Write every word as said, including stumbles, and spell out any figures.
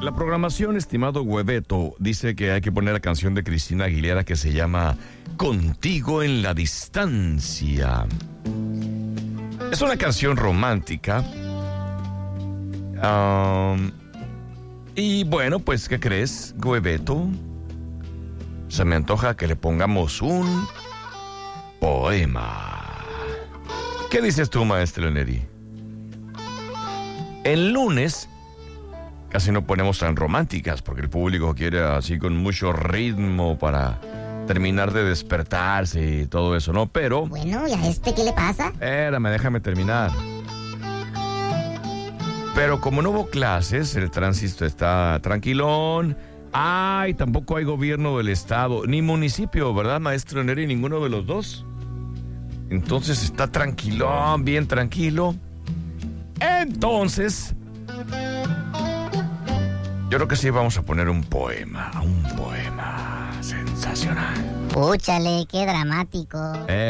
la programación, estimado Hueveto, dice que hay que poner la canción de Cristina Aguilera que se llama Contigo en la Distancia. Es una canción romántica. Um, y bueno, pues, ¿qué crees, Hueveto? Se me antoja que le pongamos un poema. ¿Qué dices tú, maestro Neri? El lunes casi no ponemos tan románticas porque el público quiere así con mucho ritmo para terminar de despertarse y todo eso, ¿no? Pero... Bueno, ¿y a este qué le pasa? Espérame, déjame terminar. Pero como no hubo clases, el tránsito está tranquilón. Ay, tampoco hay gobierno del estado, ni municipio, ¿verdad, maestro Neri? Ninguno de los dos. Entonces está tranquilón, bien tranquilo. Entonces, yo creo que sí vamos a poner un poema, un poema sensacional. Púchale, qué dramático. Eh,